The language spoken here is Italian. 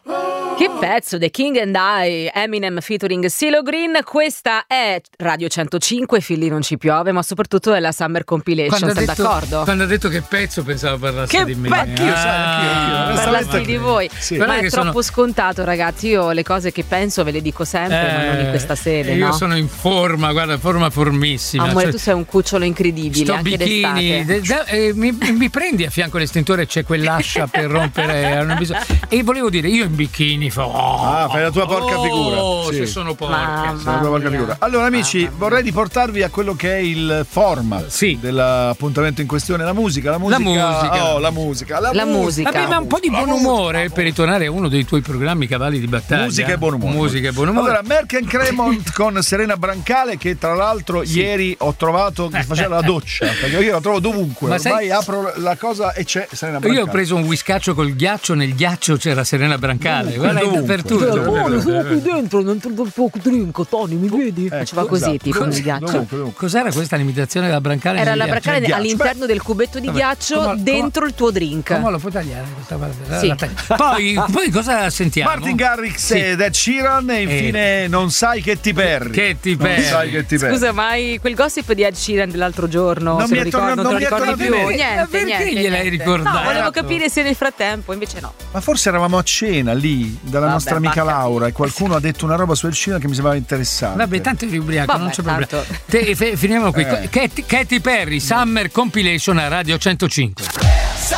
Che pezzo, The King and I, Eminem featuring CeeLo Green. Questa è Radio 105, Filli non ci piove, ma soprattutto è la Summer Compilation, sei d'accordo? Quando ha detto che pezzo pensavo parlassi di me. Anch'io. Parlassi di voi. Sì. Ma è troppo scontato, ragazzi. Io le cose che penso ve le dico sempre, ma non in questa sede. Io no? sono in forma, guarda, formissima. Amore, tu sei un cucciolo incredibile, sto anche bikini, d'estate. mi prendi a fianco l'estintore, c'è quell'ascia per rompere. E volevo dire, io in bikini fai la tua porca figura. Se sono porca. Figura. Allora amici, vorrei riportarvi a quello che è il format dell'appuntamento in questione, la musica. La musica. Vabbè, ma un po' di buon umore per ritornare a uno dei tuoi programmi cavalli di battaglia. Musica e buon umore. Allora, Merck & Cremont con Serena Brancale, che tra l'altro ieri ho trovato che faceva la doccia, perché io la trovo dovunque. Ormai apro la cosa e c'è Serena Brancale. Io ho preso un whiskaccio col ghiaccio, nel ghiaccio c'era Serena Brancale. Guarda, dappertutto. Sono qui dentro, non drink, Tony, mi vedi? Faceva così, tipo nel ghiaccio. Cos'era questa limitazione della Brancale? Era la Brancale all'interno del cubetto di ghiaccio dentro il tuo drink. Come lo puoi tagliare questa parte? Sì. Poi cosa sentiamo? Martin Garrix e Ed Sheeran e infine Non sai che ti perdi. Scusa, ma quel gossip di Ed Sheeran dell'altro giorno, non se mi lo ricordo, non te lo ricordi più? Niente. Perché gliel'hai ricordato? No, volevo capire se nel frattempo, invece no. Ma forse eravamo a cena lì dalla nostra amica Laura e qualcuno ha detto una roba su Ed Sheeran che mi sembrava interessante. Vabbè, tanto eri ubriaco, non c'è problema. Finiamo qui. Katy Perry, Summer Compilation a Radio 105.